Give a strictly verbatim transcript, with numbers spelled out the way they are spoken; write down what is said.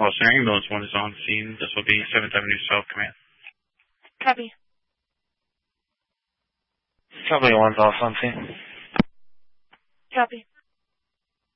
Paul Center, ambulance one is on scene. This will be seventh Avenue South Command. Copy. Company one's off on scene. Copy.